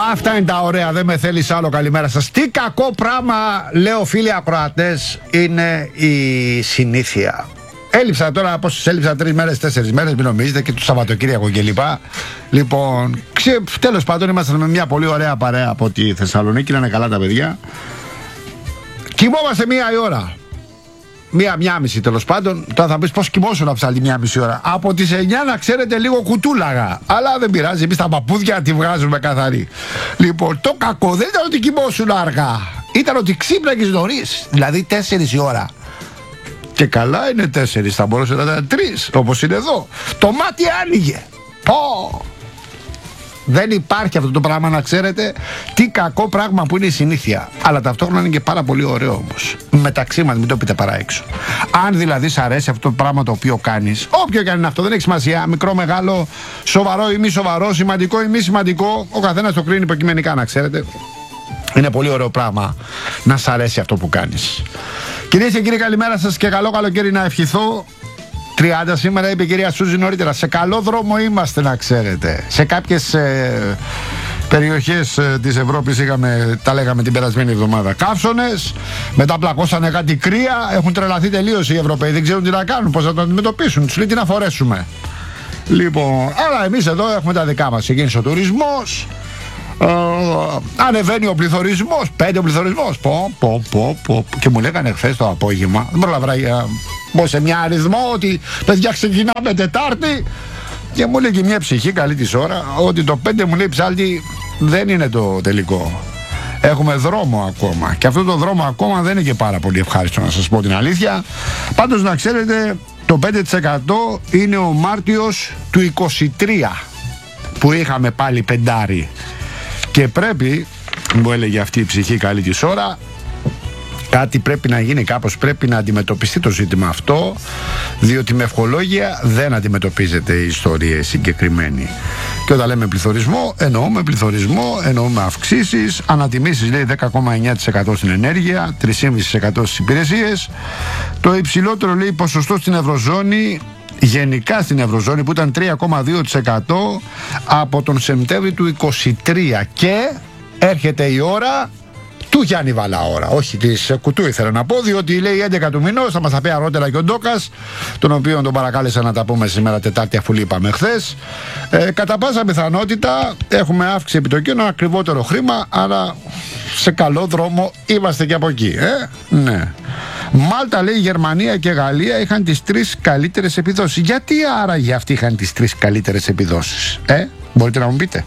Αυτά είναι τα ωραία, δεν με θέλεις άλλο. Καλημέρα σας. Τι κακό πράγμα, λέω φίλοι ακροατές, είναι η συνήθεια. Έλειψα τώρα, πόσες έλειψα, 3 μέρες, 4 μέρες, μην νομίζετε, και το Σαββατοκύριακο κλπ. Λοιπόν, τέλος πάντων, ήμασταν με μια πολύ ωραία παρέα από τη Θεσσαλονίκη, να είναι καλά τα παιδιά. Κοιμόμαστε 1 η ώρα. 1-1,5 τέλος πάντων. Τώρα θα πεις πώς κοιμόσουν από άλλη 1,5 ώρα. Από τις 9 να ξέρετε λίγο κουτούλαγα. Αλλά δεν πειράζει, εμείς τα παππούδια τη βγάζουμε καθαρή. Λοιπόν, το κακό δεν ήταν ότι κοιμόσουν αργά. Ήταν ότι ξύπναγες νωρίς. Δηλαδή 4 η ώρα. Και καλά είναι 4, θα μπορούσε να ήταν 3, όπως είναι εδώ. Το μάτι άνοιγε. Πω! Δεν υπάρχει αυτό το πράγμα, να ξέρετε. Τι κακό πράγμα που είναι η συνήθεια. Αλλά ταυτόχρονα είναι και πάρα πολύ ωραίο όμως. Μεταξύ μας, μην το πείτε παρά έξω. Αν δηλαδή σ' αρέσει αυτό το πράγμα το οποίο κάνεις, όποιο και αν είναι αυτό, δεν έχει σημασία. Μικρό, μεγάλο, σοβαρό ή μη σοβαρό, σημαντικό ή μη σημαντικό. Ο καθένας το κρίνει υποκειμενικά, να ξέρετε. Είναι πολύ ωραίο πράγμα να σ' αρέσει αυτό που κάνεις. Κυρίες και κύριοι, καλημέρα σας και καλό καλοκαίρι να ευχηθώ. 30 σήμερα, είπε η κυρία Σούζη νωρίτερα. Σε καλό δρόμο είμαστε, να ξέρετε. Σε κάποιες περιοχές της Ευρώπης τα λέγαμε την περασμένη εβδομάδα, καύσονες. Μετά πλακώσανε κάτι κρύα. Έχουν τρελαθεί τελείως οι Ευρωπαίοι. Δεν ξέρουν τι να κάνουν, πώς θα το αντιμετωπίσουν. Τους λέει τι να φορέσουμε. Λοιπόν, αλλά εμείς εδώ έχουμε τα δικά μας. Ξεκίνησε ο τουρισμός. Ανεβαίνει ο πληθωρισμός. 5 ο πληθωρισμός. Και μου λέγανε χθες το απόγευμα, δεν πρόλαβα μπω σε μια αριθμό, ότι παιδιά ξεκινάμε Τετάρτη. Και μου λέει και μια ψυχή καλή της ώρα ότι το 5, μου λέει, ψάλτη, δεν είναι το τελικό. Έχουμε δρόμο ακόμα. Και αυτό το δρόμο ακόμα δεν είναι και πάρα πολύ ευχάριστο, να σας πω την αλήθεια. Πάντως να ξέρετε, το 5% είναι ο Μάρτιος του 23 που είχαμε πάλι 5. Και πρέπει, μου έλεγε αυτή η ψυχή καλή της ώρα, κάτι πρέπει να γίνει, κάπως πρέπει να αντιμετωπιστεί το ζήτημα αυτό, διότι με ευχολόγια δεν αντιμετωπίζεται η ιστορία συγκεκριμένη. Και όταν λέμε πληθωρισμό, εννοούμε αυξήσεις, ανατιμήσεις, λέει 10,9% στην ενέργεια, 3,5% στις υπηρεσίες. Το υψηλότερο, λέει, ποσοστό στην Ευρωζώνη, γενικά στην Ευρωζώνη, που ήταν 3,2% από τον Σεπτέμβρη του 23. Και έρχεται η ώρα του Γιάννη Βαλαώρα, όχι της Κουτού, ήθελα να πω, διότι λέει 11 του μηνός, θα μας τα πει αργότερα και ο Ντόκας, τον οποίο τον παρακάλεσα να τα πούμε σήμερα Τετάρτη, αφού λείπαμε χθες. Κατά πάσα πιθανότητα έχουμε αύξηση επιτοκίων, ακριβότερο χρήμα, αλλά σε καλό δρόμο είμαστε και από εκεί. Ναι. Μάλτα, λέει, Γερμανία και Γαλλία είχαν τις 3 καλύτερες επιδόσεις. Γιατί άραγε αυτοί είχαν τις 3 καλύτερες επιδόσεις? Μπορείτε να μου πείτε?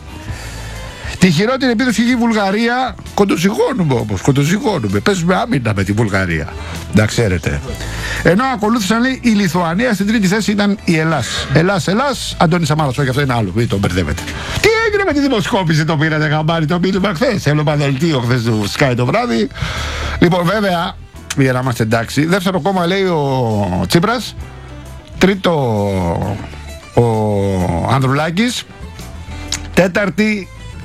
Τη χειρότερη επίδοση είχε η Βουλγαρία. Κοντοζυγώνουμε όμως, παίζουμε άμυνα με τη Βουλγαρία, να ξέρετε. Ενώ ακολούθησαν, λέει, η Λιθουανία, στην 3η θέση ήταν η Ελλάς. Αντώνη Σαμάρας, όχι, αυτό είναι άλλο, μην τον μπερδεύετε. Τι έγινε με τη δημοσκόπηση, το πήρατε χαμπάρι, το μήνυμα χθες? Έβλεπα δελτίο χθες του Sky το βράδυ. Λοιπόν, βέβαια, για να είμαστε εντάξει, δεύτερο κόμμα, λέει, ο Τσίπρας. Τρίτο ο Ανδρουλάκης. Τέταρτη,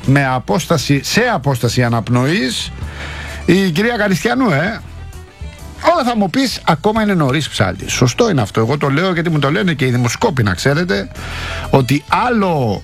σε απόσταση αναπνοής, η κυρία Καριστιανού. Όλα θα μου πεις, ακόμα είναι νωρίς, ψάλτη. Σωστό είναι αυτό. Εγώ το λέω γιατί μου το λένε και οι δημοσκόποι, να ξέρετε, ότι άλλο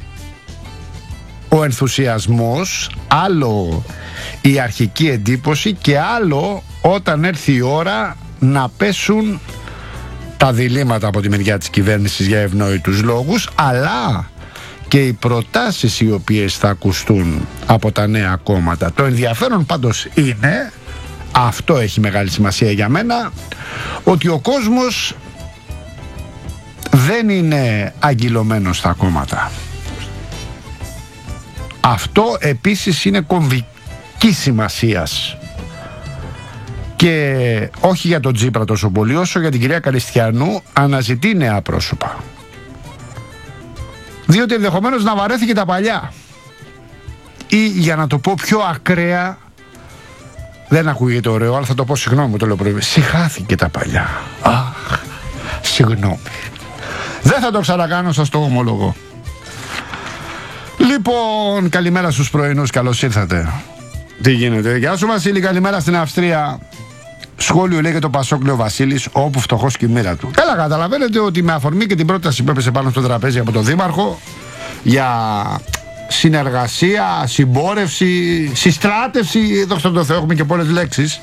ο ενθουσιασμός, άλλο η αρχική εντύπωση και άλλο όταν έρθει η ώρα να πέσουν τα διλήμματα από τη μεριά της κυβέρνησης για ευνόητους λόγους, αλλά και οι προτάσεις οι οποίες θα ακουστούν από τα νέα κόμματα. Το ενδιαφέρον πάντως είναι, αυτό έχει μεγάλη σημασία για μένα, ότι ο κόσμος δεν είναι αγγυλωμένος στα κόμματα. Αυτό επίσης είναι κομβική σημασίας. Και όχι για τον Τσίπρα τόσο πολύ, όσο για την κυρία Καριστιανού, αναζητεί νέα πρόσωπα. Διότι ενδεχομένως να βαρέθηκε τα παλιά. Ή, για να το πω πιο ακραία, δεν ακούγεται ωραίο, αλλά θα το πω, συγγνώμη, το λέω πρωί, συχάθηκε τα παλιά. Αχ, συγγνώμη. Δεν θα το ξανακάνω, σας το ομολογώ. Λοιπόν, καλημέρα στους πρωινούς, καλώς ήρθατε. Τι γίνεται? Γεια σου Βασίλη, καλημέρα στην Αυστρία. Σχόλιο λέει και το Πασόκ, λέει ο Βασίλης, όπου φτωχός και η μοίρα του. Καλά, καταλαβαίνετε ότι με αφορμή και την πρόταση που έπεσε πάνω στο τραπέζι από τον Δήμαρχο για συνεργασία, συμπόρευση, συστράτευση, δόξα τω Θεώ, έχουμε και πολλές λέξεις,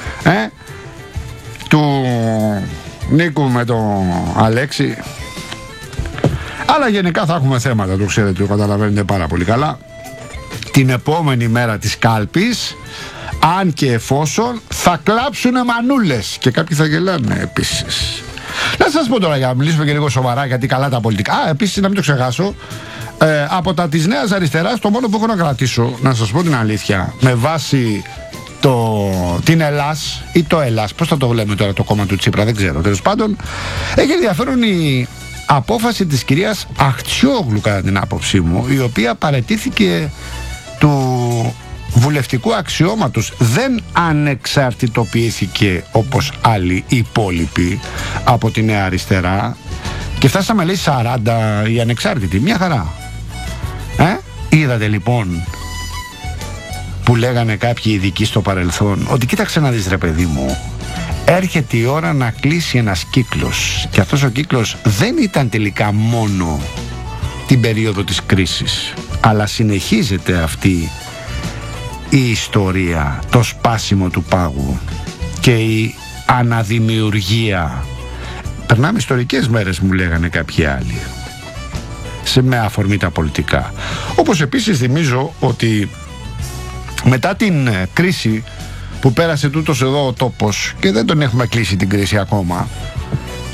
του Νίκου με τον Αλέξη. Αλλά γενικά θα έχουμε θέματα, το ξέρετε, το καταλαβαίνετε πάρα πολύ καλά, την επόμενη μέρα της κάλπης, αν και εφόσον θα κλάψουνε μανούλες και κάποιοι θα γελάνε επίσης. Να σας πω τώρα, για να μιλήσουμε και λίγο σοβαρά, γιατί καλά τα πολιτικά. Επίσης, να μην το ξεχάσω, από τα της Νέας Αριστεράς, το μόνο που έχω να κρατήσω, να σας πω την αλήθεια, με βάση την Ελλάς ή το Ελλάς, πώς θα το λέμε τώρα το κόμμα του Τσίπρα, δεν ξέρω, τέλος πάντων, έχει ενδιαφέρον η απόφαση της κυρίας Αχτσιόγλου, κατά την άποψή μου, η οποία παραιτήθηκε του βουλευτικού αξιώματος, δεν ανεξαρτητοποιήθηκε όπως άλλοι υπόλοιποι από τη Νέα Αριστερά, και φτάσαμε, λέει, 40 οι ανεξάρτητοι, μια χαρά. Είδατε λοιπόν που λέγανε κάποιοι ειδικοί στο παρελθόν, ότι κοίταξε να δεις, ρε παιδί μου, έρχεται η ώρα να κλείσει ένας κύκλος, και αυτός ο κύκλος δεν ήταν τελικά μόνο την περίοδο της κρίσης, αλλά συνεχίζεται αυτή η ιστορία, το σπάσιμο του πάγου και η αναδημιουργία. Περνάμε ιστορικές μέρες, μου λέγανε κάποιοι άλλοι, με αφορμή τα πολιτικά. Όπως επίσης θυμίζω ότι μετά την κρίση που πέρασε τούτος εδώ ο τόπος, και δεν τον έχουμε κλείσει την κρίση ακόμα,